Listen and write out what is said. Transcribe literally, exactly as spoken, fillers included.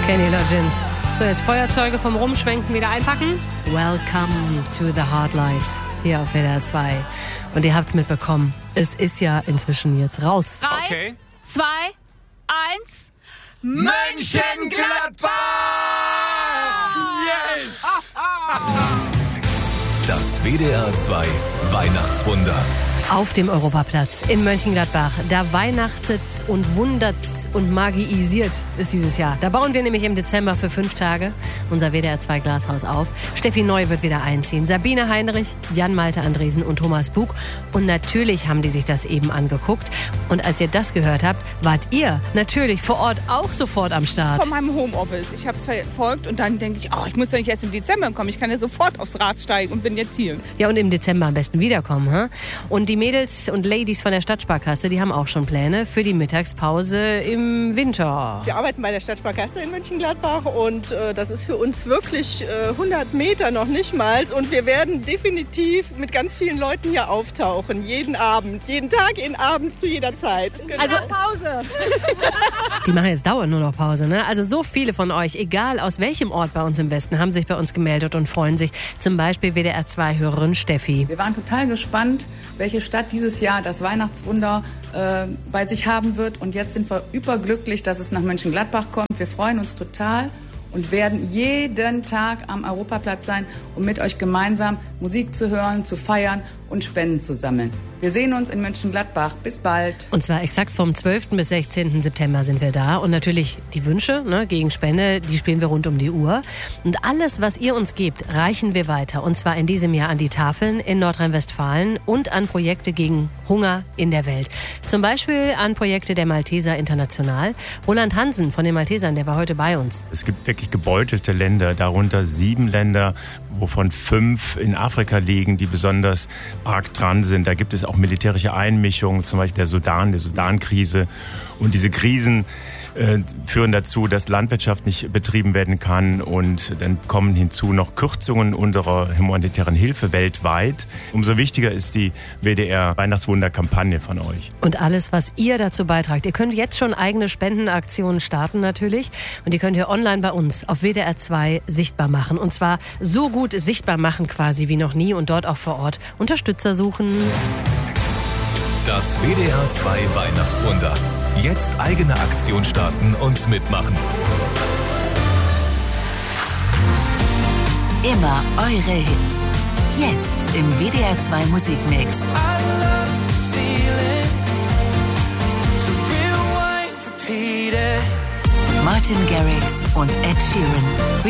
Kenny Loggins. So, jetzt Feuerzeuge vom Rumschwenken wieder einpacken. Welcome to the Hardlight hier auf W D R zwei. Und ihr habt's mitbekommen, es ist ja inzwischen jetzt raus. Drei, Okay. zwei, eins. Mönchengladbach! Yes! Das W D R zwei Weihnachtswunder. Auf dem Europaplatz in Mönchengladbach. Da weihnachtet's und wundert's und magiisiert ist dieses Jahr. Da bauen wir nämlich im Dezember für fünf Tage unser W D R zwei Glashaus auf. Steffi Neu wird wieder einziehen. Sabine Heinrich, Jan-Malte Andresen und Thomas Bug. Und natürlich haben die sich das eben angeguckt. Und als ihr das gehört habt, wart ihr natürlich vor Ort auch sofort am Start. Von meinem Homeoffice. Ich habe es verfolgt und dann denke ich, oh, ich muss doch nicht erst im Dezember kommen. Ich kann ja sofort aufs Rad steigen und bin jetzt hier. Ja, und im Dezember am besten wiederkommen. Hm? Und die Mädels und Ladies von der Stadtsparkasse, die haben auch schon Pläne für die Mittagspause im Winter. Wir arbeiten bei der Stadtsparkasse in Mönchengladbach und äh, das ist für uns wirklich äh, hundert Meter noch nicht mal. Und wir werden definitiv mit ganz vielen Leuten hier auftauchen. Jeden Abend, jeden Tag, jeden Abend, zu jeder Zeit. Genau. Also Pause. Die machen jetzt dauernd nur noch Pause. Ne? Also so viele von euch, egal aus welchem Ort bei uns im Westen, haben sich bei uns gemeldet und freuen sich. Zum Beispiel W D R zwei-Hörerin Steffi. Wir waren total gespannt, welche Stadt dieses Jahr das Weihnachtswunder äh, bei sich haben wird. Und jetzt sind wir überglücklich, dass es nach Mönchengladbach kommt. Wir freuen uns total und werden jeden Tag am Europaplatz sein, um mit euch gemeinsam Musik zu hören, zu feiern und Spenden zu sammeln. Wir sehen uns in Mönchengladbach. Bis bald. Und zwar exakt vom zwölften bis sechzehnten September sind wir da. Und natürlich die Wünsche ne, gegen Spende, die spielen wir rund um die Uhr. Und alles, was ihr uns gebt, reichen wir weiter. Und zwar in diesem Jahr an die Tafeln in Nordrhein-Westfalen und an Projekte gegen Hunger in der Welt. Zum Beispiel an Projekte der Malteser International. Roland Hansen von den Maltesern, der war heute bei uns. Es gibt wirklich gebeutelte Länder, darunter sieben Länder, wovon fünf in Afrika liegen, die besonders arg dran sind. Da gibt es auch militärische Einmischung, zum Beispiel der Sudan, der Sudan-Krise. Und diese Krisen äh, führen dazu, dass Landwirtschaft nicht betrieben werden kann. Und dann kommen hinzu noch Kürzungen unserer humanitären Hilfe weltweit. Umso wichtiger ist die W D R-Weihnachtswunder-Kampagne von euch. Und alles, was ihr dazu beitragt. Ihr könnt jetzt schon eigene Spendenaktionen starten natürlich. Und die könnt ihr online bei uns auf W D R zwei sichtbar machen. Und zwar so gut sichtbar machen quasi wie noch nie und dort auch vor Ort Unterstützer suchen. Das W D R zwei Weihnachtswunder. Jetzt eigene Aktion starten und mitmachen. Immer eure Hits. Jetzt im W D R zwei Musikmix. Martin Garrix und Ed Sheeran.